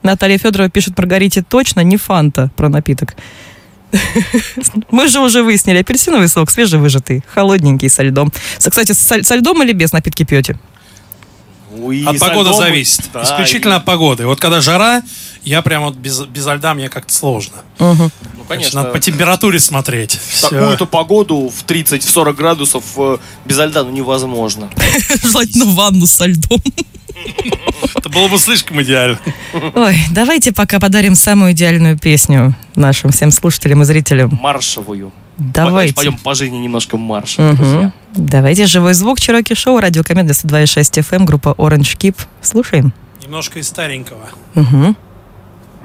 Наталья Федорова пишет: Маргарите точно не фанта про напиток. Мы же уже выяснили, апельсиновый сок свежевыжатый, холодненький, со льдом. Кстати, со льдом или без напитки пьете? От погоды зависит. Да, исключительно от погоды. Вот когда жара, я прям вот без льда мне как-то сложно. Угу. Ну, конечно. Надо по температуре смотреть. Такую-то погоду в 30-40 градусов без льда невозможно. Желательно ванну со льдом. Это было бы слишком идеально. Ой, давайте пока подарим самую идеальную песню нашим всем слушателям и зрителям. Маршевую. Давайте. Пойдем по жизни немножко маршем, друзья. Давайте. Живой звук, Чироки Шоу, радио Комедия 102.6 FM, группа Orange Keep. Слушаем. Немножко из старенького. Угу.